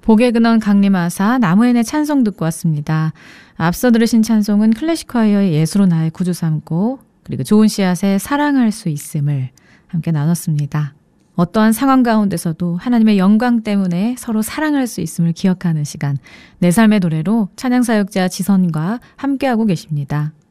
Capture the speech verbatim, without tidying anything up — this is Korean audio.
복의 근원 강림하사 나무엔의 찬송 듣고 왔습니다. 앞서 들으신 찬송은 클래식콰이어의 예수로 나의 구주 삼고 그리고 좋은 씨앗의 사랑할 수 있음을 함께 나눴습니다. 어떠한 상황 가운데서도 하나님의 영광 때문에 서로 사랑할 수 있음을 기억하는 시간, 내 삶의 노래로 찬양사역자 지선과 함께하고 계십니다.